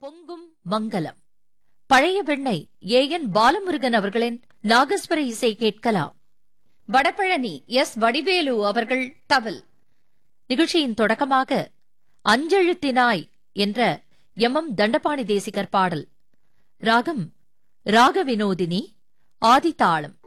பொங்கும் மங்கலம். பழைய வெண்ணை ஏ.என். பாலமுருகன் அவர்களின் நாகஸ்வர இசை கேட்கலாம். வடபழனி எஸ். வடிவேலு அவர்கள் தவில். நிகழ்ச்சியின் தொடக்கமாக அஞ்செழுத்தினாய் என்ற எம் தண்டபாணி தேசிகர் பாடல். ராகம் ராக வினோதினி, ஆதிதாளம்.